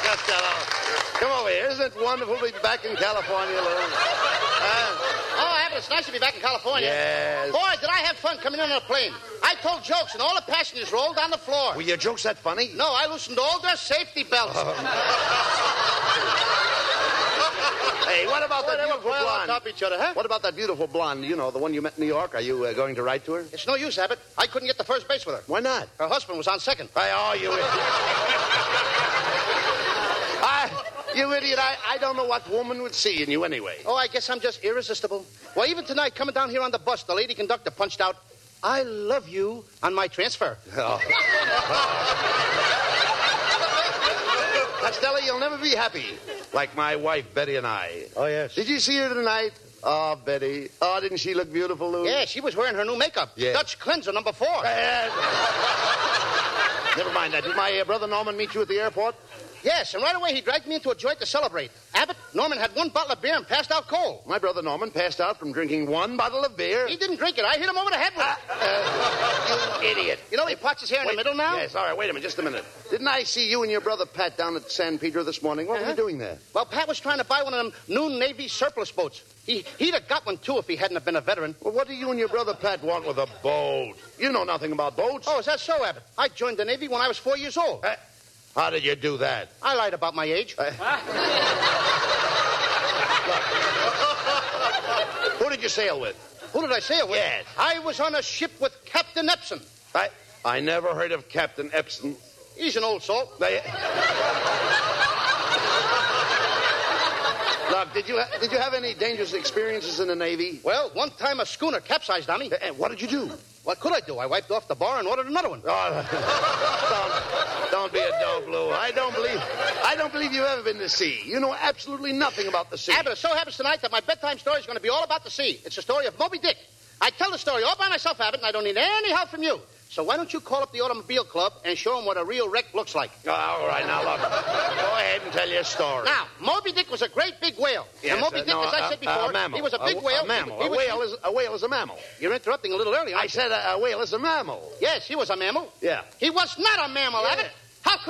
Costello. Come over here. Isn't it wonderful to be back in California, Lou? Oh, Abbott, it's nice to be back in California. Yes. Boy, did I have fun coming in on a plane. I told jokes, and all the passengers rolled on the floor. Were your jokes that funny? No, I loosened all their safety belts. Hey, what about that beautiful on blonde? top of each other, huh? What about that beautiful blonde? You know, the one you met in New York. Are you going to write to her? It's no use, Abbott. I couldn't get to first base with her. Why not? Her husband was on second. You idiot. You idiot. I don't know what woman would see in you anyway. Oh, I guess I'm just irresistible. Well, even tonight, coming down here on the bus, the lady conductor punched out, "I love you" on my transfer. Oh. Costello, you'll never be happy. Like my wife, Betty, and I. Oh, yes. Did you see her tonight? Oh, Betty. Oh, didn't she look beautiful, Lou? Yeah, she was wearing her new makeup. Yeah. Dutch Cleanser number 4. Never mind that. Did my brother Norman meet you at the airport? Yes, and right away he dragged me into a joint to celebrate. Abbott, Norman had 1 bottle of beer and passed out cold. My brother Norman passed out from drinking 1 bottle of beer. He didn't drink it. I hit him over the head with it. You idiot. You know he parts his hair in the middle now? Yes, all right, wait a minute, just a minute. Didn't I see you and your brother Pat down at San Pedro this morning? What were you doing there? Well, Pat was trying to buy one of them new Navy surplus boats. He'd have got one, too, if he hadn't have been a veteran. Well, what do you and your brother Pat want with a boat? You know nothing about boats. Oh, is that so, Abbott? I joined the Navy when I was 4 years old. How did you do that? I lied about my age. Who did you sail with? Who did I sail with? Yes. I was on a ship with Captain Epson. I never heard of Captain Epson. He's an old salt. Look, did you have any dangerous experiences in the Navy? Well, one time a schooner capsized on me. What did you do? What could I do? I wiped off the bar and ordered another one. Don't be a dope, Lou. I don't believe you've ever been to sea. You know absolutely nothing about the sea. Abbott, it so happens tonight that my bedtime story is going to be all about the sea. It's the story of Moby Dick. I tell the story all by myself, Abbott, and I don't need any help from you. So why don't you call up the Automobile Club and show them what a real wreck looks like? All right, now, look. Go ahead and tell your story. Now, Moby Dick was a great big whale. Yes, and Moby Dick, as I said before, a mammal. he was a big whale. A mammal. A whale is a mammal. You're interrupting a little early, I said a whale is a mammal. Yes, he was a mammal. Yeah. He was not a mammal, Abbott.